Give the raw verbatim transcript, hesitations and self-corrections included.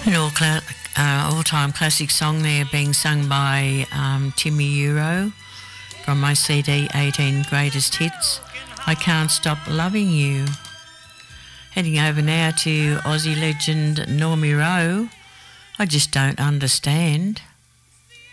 An all cla- uh, all-time classic song there being sung by um, Timmy Euro from my C D eighteen Greatest Hits. I Can't Stop Loving You. Heading over now to Aussie legend Normie Rowe. I Just Don't Understand.